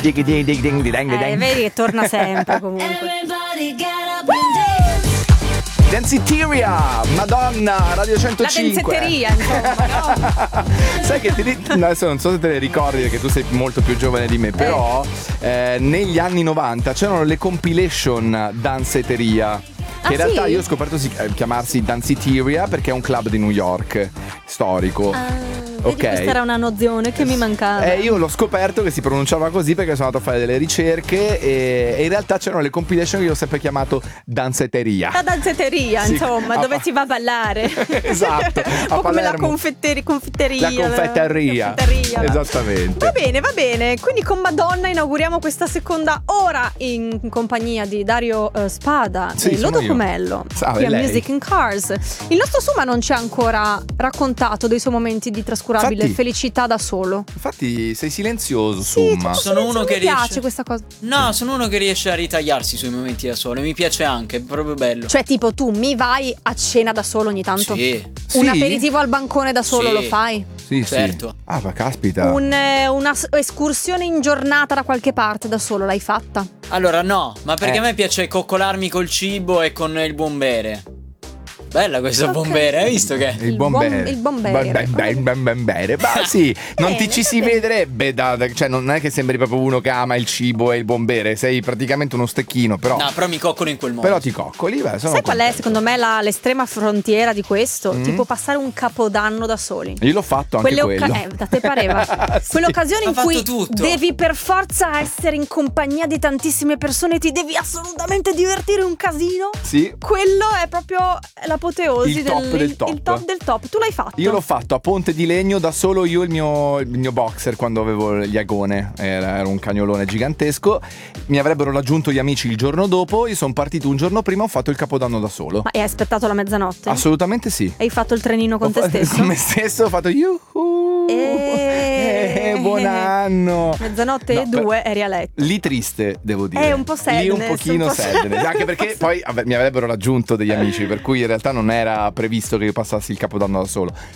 Vedi che torna sempre comunque. Danceteria, Madonna, Radio 105. La danzetteria, insomma, no? Sai che adesso non so se te le ricordi perché tu sei molto più giovane di me, però negli anni 90 c'erano le compilation danzeteria. Che in realtà io ho scoperto chiamarsi Danceteria perché è un club di New York storico. Vedi, questa era una nozione che mi mancava. Io l'ho scoperto che si pronunciava così perché sono andato a fare delle ricerche e in realtà c'erano le compilation che io ho sempre chiamato danzetteria. La danzetteria, sì, insomma, dove si va a ballare. Esatto. Un po' come la confetteria. La confetteria. Esattamente. Va bene. Quindi con Madonna inauguriamo questa seconda ora in compagnia di Dario Spada e Lodo Comello qui a Music in Cars. Il nostro Suma non ci ha ancora raccontato dei suoi momenti di trascurabile felicità da solo. Infatti sei silenzioso, Summa. Sono uno che riesce. Mi piace questa cosa. No, sono uno che riesce a ritagliarsi sui momenti da solo. E mi piace anche, è proprio bello. Cioè, tipo, tu mi vai a cena da solo ogni tanto? Sì. Un aperitivo al bancone da solo lo fai? Sì, certo. Sì. Ah, ma caspita. Una escursione in giornata da qualche parte da solo l'hai fatta? Allora no, ma perché a me piace coccolarmi col cibo e con il buon bere. Bella questa bombere, hai visto che? Il bombere. Il bombere. Ma sì, non ti ci si vedrebbe cioè non è che sembri proprio uno che ama il cibo e il bombere, sei praticamente uno stecchino, però. No, però mi coccolo in quel modo. Però ti coccoli, sai qual è secondo me l'estrema frontiera di questo? Tipo passare un capodanno da soli. Io l'ho fatto anche quello. Da te pareva. Sì. Quell'occasione in cui tutto. devi per forza essere in compagnia di tantissime persone, ti devi assolutamente divertire un casino. Sì. Quello è proprio l'apoteosi il top del top. Il top del top. Tu l'hai fatto? Io l'ho fatto a Ponte di Legno da solo, io e il mio boxer quando avevo gli agone. Era un cagnolone gigantesco. Mi avrebbero raggiunto gli amici il giorno dopo. Io sono partito un giorno prima, ho fatto il Capodanno da solo. Ma hai aspettato la mezzanotte? Assolutamente sì. Hai fatto il trenino con te stesso? Con me stesso ho fatto yuhu. Buon anno. Mezzanotte e 2 eri a letto. Lì triste, devo dire. È un po' sadness. Lì un pochino sadness. Anche perché poi mi avrebbero raggiunto degli amici, per cui in realtà non era previsto che io passassi il Capodanno da solo.